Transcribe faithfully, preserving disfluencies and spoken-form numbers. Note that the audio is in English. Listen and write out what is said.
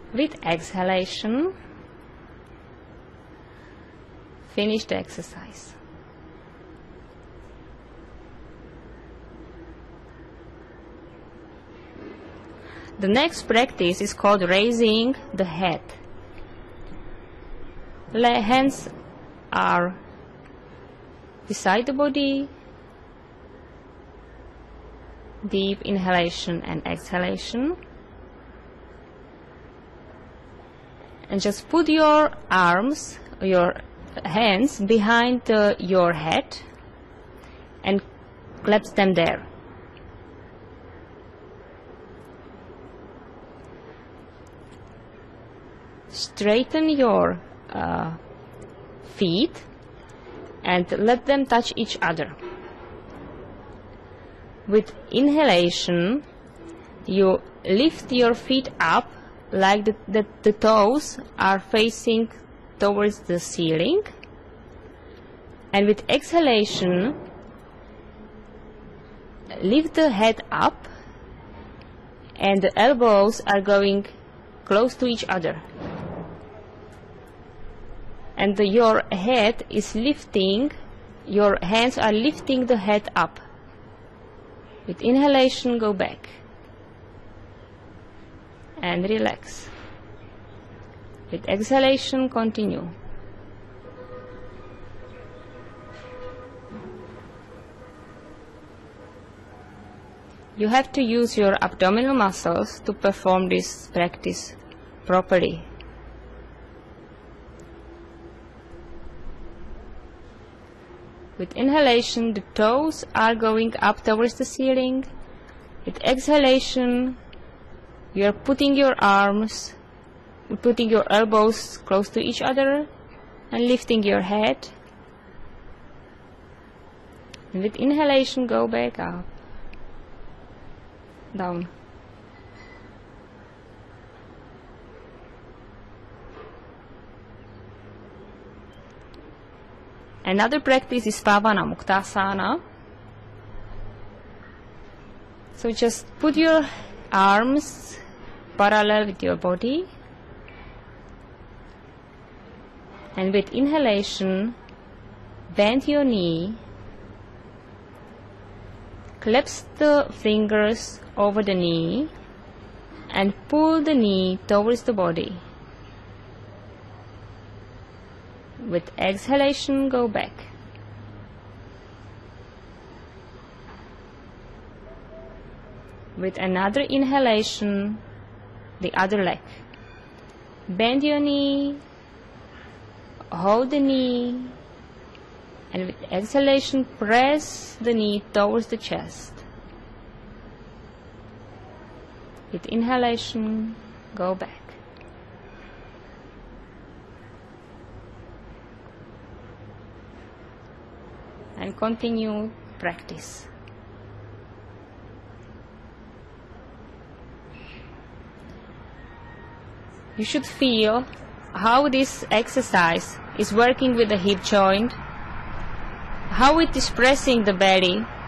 With exhalation, finish the exercise. The next practice is called raising the head. Le hands are beside the body. Deep inhalation and exhalation. And just put your arms, your hands behind uh, your head and clasp them there. Straighten your uh, feet and let them touch each other. With inhalation, you lift your feet up like the, the, the toes are facing towards the ceiling. And with exhalation, lift the head up and the elbows are going close to each other. And the, your head is lifting, your hands are lifting the head up. With inhalation, go back and relax. With exhalation, continue. You have to use your abdominal muscles to perform this practice properly. With inhalation, the toes are going up towards the ceiling. With exhalation, you are putting your arms, putting your elbows close to each other and lifting your head. And with inhalation, go back up, down. Another practice is Pavana Muktasana. So just put your arms parallel with your body, and with inhalation, bend your knee, clasp the fingers over the knee, and pull the knee towards the body. With exhalation, go back. With another inhalation, the other leg. Bend your knee, hold the knee, and with exhalation, press the knee towards the chest. With inhalation, go back. And continue practice. You should feel how this exercise is working with the hip joint, how it is pressing the belly,